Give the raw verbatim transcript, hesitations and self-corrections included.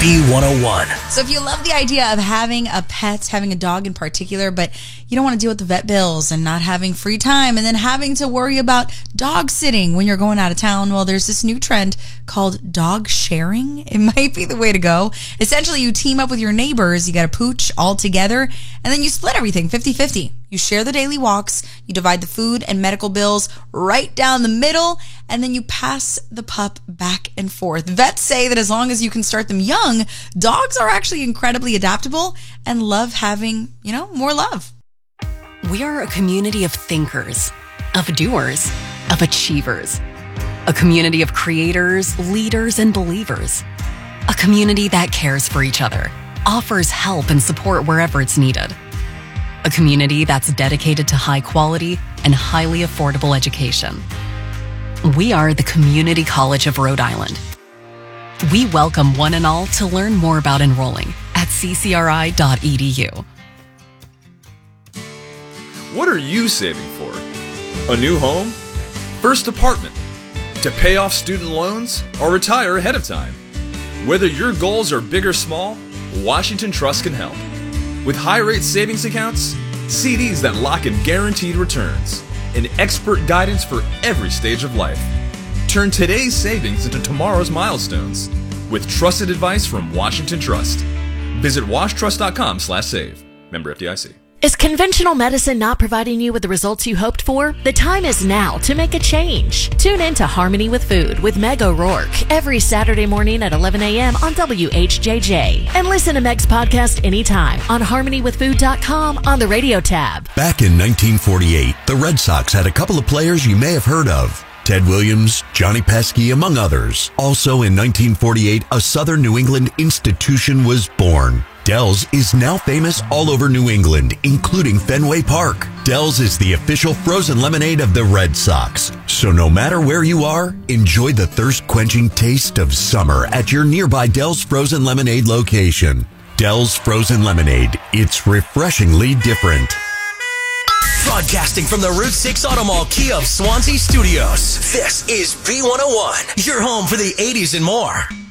B one oh one. So if you love the idea of having a pet, having a dog in particular, but you don't want to deal with the vet bills and not having free time and then having to worry about dog sitting when you're going out of town, well, there's this new trend called dog sharing. It might be the way to go. Essentially, you team up with your neighbors, you got a pooch all together, and then you split everything fifty-fifty. You share the daily walks, you divide the food and medical bills right down the middle, and then you pass the pup back and forth. Vets say that as long as you can start them young, dogs are actually incredibly adaptable and love having, you know, more love. We are a community of thinkers, of doers, of achievers. A community of creators, leaders, and believers. A community that cares for each other, offers help and support wherever it's needed. A community that's dedicated to high quality and highly affordable education. We are the Community College of Rhode Island. We welcome one and all to learn more about enrolling at c c r i dot e d u. What are you saving for? A new home? First apartment? To pay off student loans or retire ahead of time? Whether your goals are big or small, Washington Trust can help. With high-rate savings accounts, C Ds that lock in guaranteed returns, and expert guidance for every stage of life. Turn today's savings into tomorrow's milestones with trusted advice from Washington Trust. Visit washtrust.com slash save. Member F D I C. Is conventional medicine not providing you with the results you hoped for? The time is now to make a change. Tune in to Harmony with Food with Meg O'Rourke every Saturday morning at eleven a.m. on W H J J. And listen to Meg's podcast anytime on harmony with food dot com on the radio tab. Back in nineteen forty-eight, the Red Sox had a couple of players you may have heard of. Ted Williams, Johnny Pesky, among others. Also in nineteen forty-eight, a Southern New England institution was born. Del's is now famous all over New England, including Fenway Park. Del's is the official frozen lemonade of the Red Sox. So no matter where you are, enjoy the thirst-quenching taste of summer at your nearby Del's Frozen Lemonade location. Del's Frozen Lemonade. It's refreshingly different. Broadcasting from the Route six Auto Mall Kia of Swansea Studios. This is B one oh one, your home for the eighties and more.